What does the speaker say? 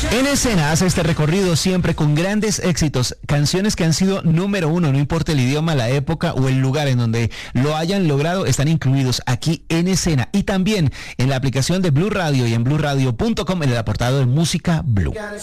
En Escena hace este recorrido siempre con grandes éxitos, canciones que han sido número uno, no importa el idioma, la época o el lugar en donde lo hayan logrado, están incluidos aquí en Escena y también en la aplicación de Blue Radio y en blueradio.com en el apartado de Música Blue.